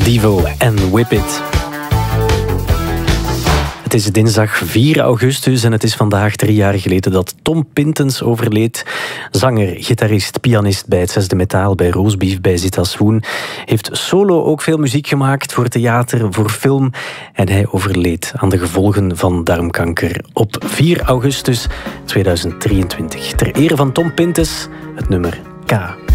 Devo en Whip It. Het is dinsdag 4 augustus en het is vandaag 3 jaar geleden dat Tom Pintens overleed. Zanger, gitarist, pianist bij het Zesde Metaal, bij Roastbeef, bij Zita Swoon. Heeft solo ook veel muziek gemaakt voor theater, voor film. En hij overleed aan de gevolgen van darmkanker op 4 augustus 2023. Ter ere van Tom Pintens, het nummer K.